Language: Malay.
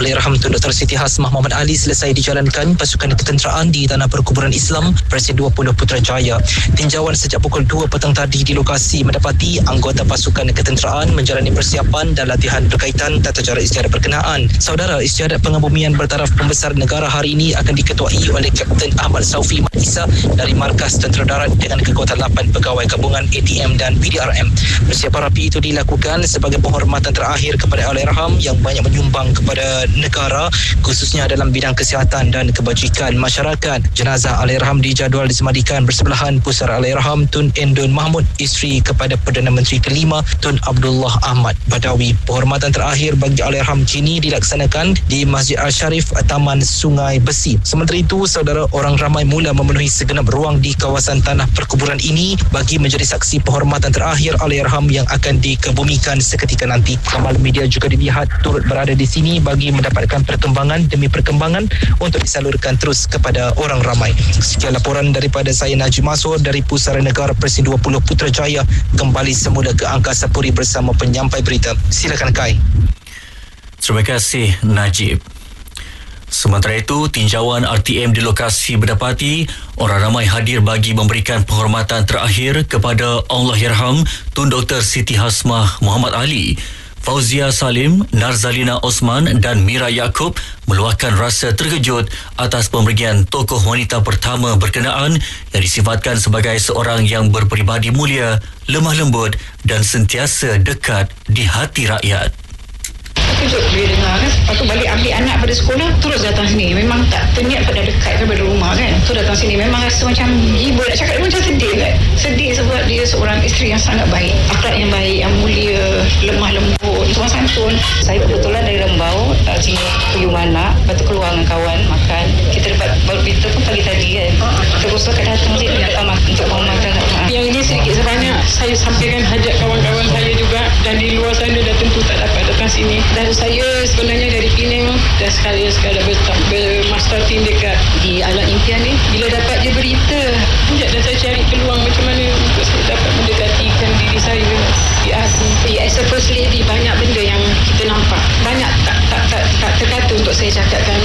Allahyarham Tun Dr. Siti Hasmah Muhammad Ali selesai dijalankan pasukan ketenteraan di Tanah Perkuburan Islam Presiden 20 Putrajaya. Tinjauan sejak pukul 2 petang tadi di lokasi mendapati anggota pasukan ketenteraan menjalani persiapan dan latihan berkaitan tata cara istiadat berkenaan. Saudara, istiadat pengebumian bertaraf pembesar negara hari ini akan diketuai oleh Kapten Ahmad Saufi Mat Isa dari Markas Tentera Darat dengan kekuatan 8 pegawai gabungan ATM dan PDRM. Persiapan rapi itu dilakukan sebagai penghormatan terakhir kepada Allahyarham yang banyak menyumbang kepada negara, khususnya dalam bidang kesihatan dan kebajikan masyarakat. Jenazah Allahyarham dijadual disemadikan bersebelahan pusara Allahyarham Tun Endun Mahmud, isteri kepada Perdana Menteri kelima Tun Abdullah Ahmad Badawi. Penghormatan terakhir bagi Allahyarham kini dilaksanakan di Masjid Al-Syarif Taman Sungai Besi. Sementara itu, saudara, orang ramai mula memenuhi segenap ruang di kawasan Tanah Perkuburan ini bagi menjadi saksi penghormatan terakhir Allahyarham yang akan dikebumikan seketika nanti. Kamal media juga dilihat turut berada di sini bagi mendapatkan perkembangan demi perkembangan untuk disalurkan terus kepada orang ramai. Sekian laporan daripada saya, Najib Masur, dari Pusara Negara Presiden 20 Putrajaya. Kembali semula ke Angkasa Puri bersama penyampai berita. Silakan Kai. Terima kasih Najib. Sementara itu, tinjauan RTM di lokasi berdapati orang ramai hadir bagi memberikan penghormatan terakhir kepada Allahyarham Tun Dr. Siti Hasmah Muhammad Ali. Fauzia Salim, Narzalina Osman dan Mira Yaakob meluahkan rasa terkejut atas pemberian tokoh wanita pertama berkenaan yang disifatkan sebagai seorang yang berperibadi mulia, lemah lembut dan sentiasa dekat di hati rakyat. Kejut dia dengar kan. Lepas tu balik ambil anak pada sekolah, terus datang sini. Memang tak terniat pada dekat daripada rumah kan. Tu datang sini memang rasa macam ibu nak cakap, macam sedih kan. Sedih sebab dia seorang isteri yang sangat baik, akhlak yang baik, yang mulia, lemah lembut, sopan santun. Saya kebetulan dari Lembau, sini pergi mana, lepas tu keluar dengan kawan makan. Kita dapat baru berita pun pagi tadi kan. Terus kat datang sini nak untuk makan. Yang ini sedikit sebanyak saya sampaikan hajat kawan-kawan saya juga, dan di luar sana dah tentu tak dapat datang sini. Dan saya sebenarnya dari Penang dan sekadar bermaster team dekat di Alam Impian ni. Bila dapat je berita, dan saya cari peluang macam mana untuk saya dapat mendekatikan diri saya di Agung. As a first lady, banyak benda yang kita nampak. Banyak tak terkata untuk saya cakapkan